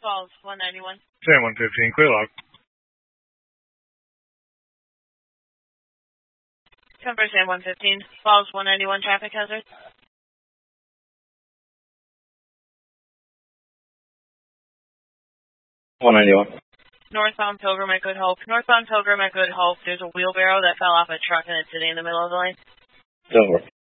Falls, 191. San 115, clear log. Comfort San 115, Falls 191 traffic hazard. Northbound Pilgrim at Good Hope. Northbound Pilgrim at Good Hope, there's a wheelbarrow that fell off a truck and it's sitting in the middle of the lane. Over.